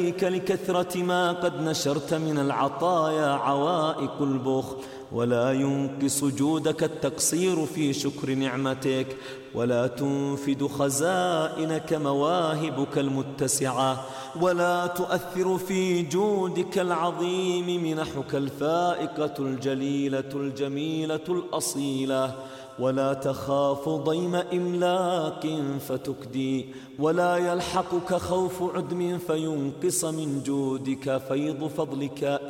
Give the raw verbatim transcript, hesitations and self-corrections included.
لكثرة ما قد نشرت من العطايا عوائق البخل، ولا ينقص جودك التقصير في شكر نعمتك، ولا تنفد خزائنك مواهبك المتسعة، ولا تؤثر في جودك العظيم منحك الفائقة الجليلة الجميلة الأصيلة، ولا تخاف ضيم إملاق فتكدي، ولا يلحقك خوف عدم فينقص من جودك فيض فضلك